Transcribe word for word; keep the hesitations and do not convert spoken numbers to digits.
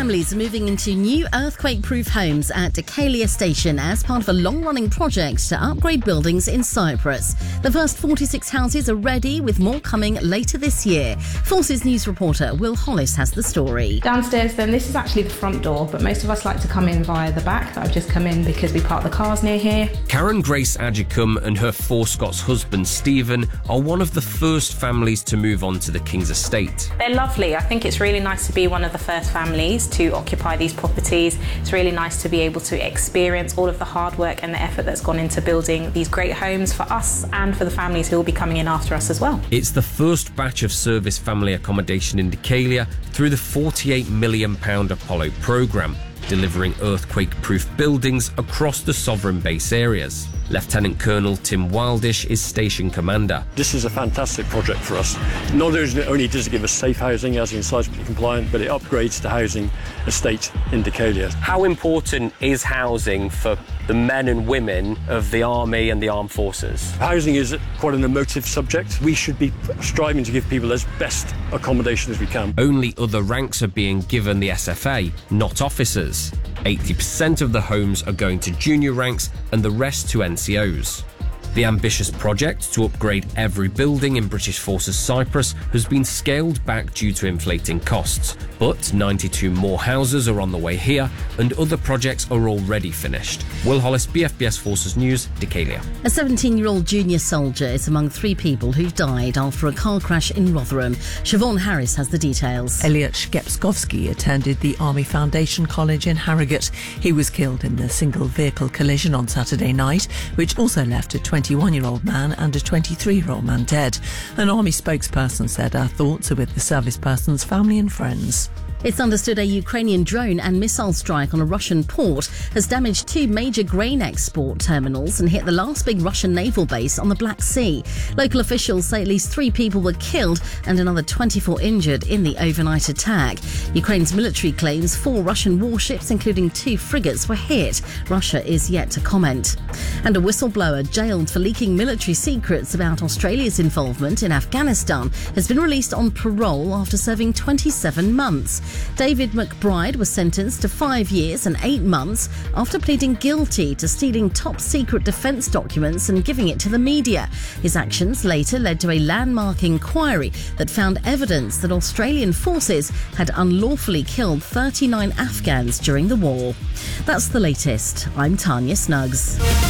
families are moving into new earthquake-proof homes at Decalia Station as part of a long-running project to upgrade buildings in Cyprus. The first forty-six houses are ready, with more coming later this year. Forces News reporter Will Hollis has the story. Downstairs then, this is actually the front door, but most of us like to come in via the back. I've just come in because we park the cars near here. Karen Grace Agicum and her four Scots husband Stephen are one of the first families to move on to the King's estate. They're lovely. I think it's really nice to be one of the first families to occupy these properties. It's really nice to be able to experience all of the hard work and the effort that's gone into building these great homes for us and for the families who will be coming in after us as well. It's the first batch of service family accommodation in Decalia through the forty-eight million pounds Apollo programme, delivering earthquake-proof buildings across the sovereign base areas. Lieutenant Colonel Tim Wildish is station commander. This is a fantastic project for us. Not only does it give us safe housing, as in seismically compliant, but it upgrades the housing estate in Decalia. How important is housing for the men and women of the army and the armed forces? Housing is quite an emotive subject. We should be striving to give people as best accommodation as we can. Only other ranks are being given the S F A, not officers. eighty percent of the homes are going to junior ranks and the rest to N C Os. The ambitious project to upgrade every building in British Forces Cyprus has been scaled back due to inflating costs, but ninety-two more houses are on the way here and other projects are already finished. Will Hollis, B F B S Forces News, Decalia. A seventeen-year-old junior soldier is among three people who've died after a car crash in Rotherham. Siobhan Harris has the details. Elliot Shkepskovsky attended the Army Foundation College in Harrogate. He was killed in the single-vehicle collision on Saturday night, which also left a twenty-one-year-old man and a twenty-three-year-old man dead. An Army spokesperson said our thoughts are with the service person's family and friends. It's understood a Ukrainian drone and missile strike on a Russian port has damaged two major grain export terminals and hit the last big Russian naval base on the Black Sea. Local officials say at least three people were killed and another twenty-four injured in the overnight attack. Ukraine's military claims four Russian warships, including two frigates, were hit. Russia is yet to comment. And a whistleblower jailed for leaking military secrets about Australia's involvement in Afghanistan has been released on parole after serving twenty-seven months. David McBride was sentenced to five years and eight months after pleading guilty to stealing top-secret defence documents and giving it to the media. His actions later led to a landmark inquiry that found evidence that Australian forces had unlawfully killed thirty-nine Afghans during the war. That's the latest. I'm Tanya Snuggs.